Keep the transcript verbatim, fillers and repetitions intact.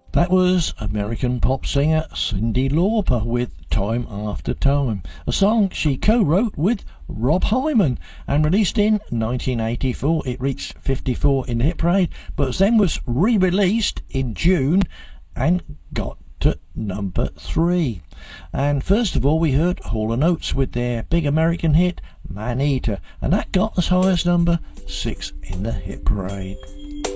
That was American pop singer Cyndi Lauper with Time After Time, a song she co-wrote with Rob Hyman and released in nineteen eighty-four. It reached fifty-four in the hit parade, but then was re-released in June and got to number three. And first of all, we heard Hall and Oates with their big American hit Man Eater, and that got as high as number six in the hit parade.